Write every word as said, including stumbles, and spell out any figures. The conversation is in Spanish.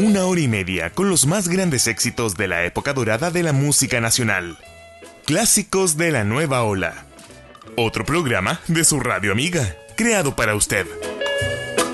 Una hora y media con los más grandes éxitos de la época dorada de la música nacional. Clásicos de la nueva ola. Otro programa de su radio amiga, creado para usted.